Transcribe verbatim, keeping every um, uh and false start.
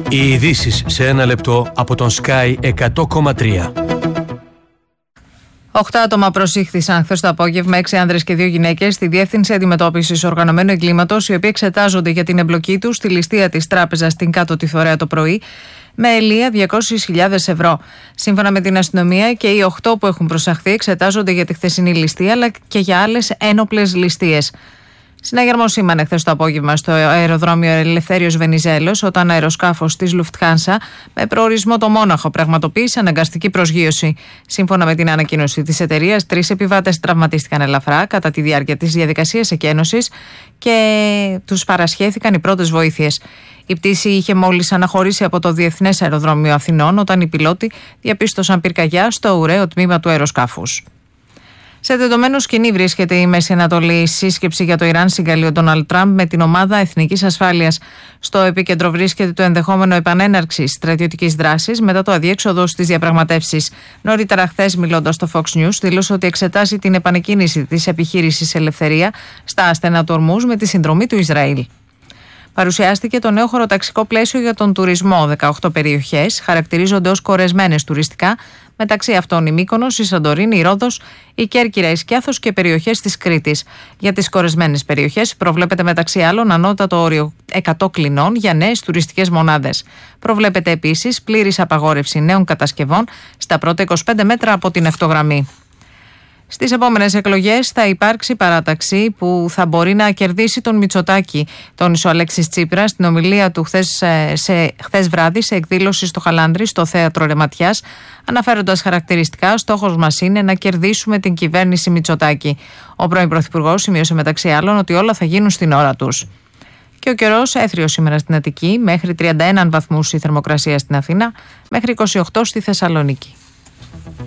Οι ειδήσεις σε ένα λεπτό από τον Sky εκατό κόμμα τρία. Οχτώ άτομα προσήχθησαν χθες το απόγευμα, έξι άνδρες και δύο γυναίκες, στη Διεύθυνση Αντιμετώπισης Οργανωμένου Εγκλήματος, οι οποίοι εξετάζονται για την εμπλοκή τους στη ληστεία της τράπεζας στην Κάτω Τιθωρέα το πρωί, με ελεία διακόσιες χιλιάδες ευρώ. Σύμφωνα με την αστυνομία, και οι οχτώ που έχουν προσαχθεί εξετάζονται για τη χθεσινή ληστεία, αλλά και για άλλες ένοπλες ληστείες. Συναγερμό σήμανε χθες το απόγευμα στο αεροδρόμιο Ελευθέριος Βενιζέλος, όταν αεροσκάφος της Λουφτχάνσα με προορισμό το Μόναχο πραγματοποίησε αναγκαστική προσγείωση. Σύμφωνα με την ανακοίνωση της εταιρείας, τρεις επιβάτες τραυματίστηκαν ελαφρά κατά τη διάρκεια της διαδικασίας εκένωσης και τους παρασχέθηκαν οι πρώτες βοήθειες. Η πτήση είχε μόλις αναχωρήσει από το Διεθνές Αεροδρόμιο Αθηνών, όταν οι πιλότοι διαπίστωσαν πυρκαγιά στο ουραίο τμήμα του αεροσκάφους. Σε δεδομένο σκηνή βρίσκεται η Μέση Ανατολή. Σύσκεψη για το Ιράν συγκαλεί ο Ντόναλντ Τραμπ με την ομάδα Εθνικής Ασφάλειας. Στο επίκεντρο βρίσκεται το ενδεχόμενο επανέναρξης στρατιωτικής δράσης μετά το αδιέξοδο στις διαπραγματεύσεις. Νωρίτερα χθες, μιλώντας στο Fox News, δήλωσε ότι εξετάζει την επανεκκίνηση της επιχείρησης Ελευθερία στα άστενα του Ορμούζ με τη συνδρομή του Ισραήλ. Παρουσιάστηκε το νέο χωροταξικό πλαίσιο για τον τουρισμό. δεκαοκτώ περιοχές χαρακτηρίζονται ως κορεσμένες τουριστικά, μεταξύ αυτών η Μύκονος, η Σαντορίνη, η Ρόδος, η Κέρκυρα, η Σκιάθος και περιοχές της Κρήτης. Για τις κορεσμένες περιοχές προβλέπεται μεταξύ άλλων ανώτατο όριο εκατό κλινών για νέες τουριστικές μονάδες. Προβλέπεται επίσης πλήρης απαγόρευση νέων κατασκευών στα πρώτα είκοσι πέντε μέτρα από την εχτογραμμή. Στις επόμενες εκλογές θα υπάρξει παράταξη που θα μπορεί να κερδίσει τον Μητσοτάκη, τόνισε ο Αλέξης Τσίπρας στην ομιλία του χθες, σε, χθες βράδυ σε εκδήλωση στο Χαλάνδρι, στο Θέατρο Ρεματιάς, αναφέροντας χαρακτηριστικά: στόχος μας είναι να κερδίσουμε την κυβέρνηση Μητσοτάκη. Ο πρώην Πρωθυπουργός σημείωσε μεταξύ άλλων ότι όλα θα γίνουν στην ώρα τους. Και ο καιρός έθριος σήμερα στην Αττική, μέχρι τριάντα ένα βαθμούς η θερμοκρασία στην Αθήνα, μέχρι είκοσι οκτώ στη Θεσσαλονίκη.